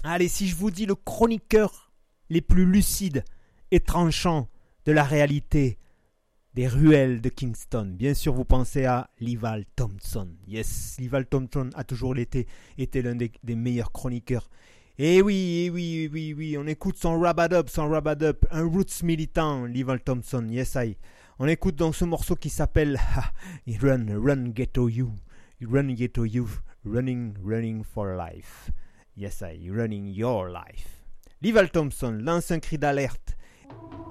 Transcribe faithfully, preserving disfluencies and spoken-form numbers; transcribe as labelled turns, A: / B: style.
A: Allez, si je vous dis le chroniqueur les plus lucides et tranchants de la réalité des ruelles de Kingston, bien sûr vous pensez à Leval Thompson. Yes, Leval Thompson a toujours été, été l'un des, des meilleurs chroniqueurs. Et oui, et oui, et oui, oui, on écoute son Rub-a-Dub, son Rub-a-Dub, un roots militant, Leval Thompson, yes I. On écoute donc ce morceau qui s'appelle Run, Run Ghetto You, Run Ghetto You, Running, Running for Life. Yes I, Running Your Life. Leval Thompson lance un cri d'alerte.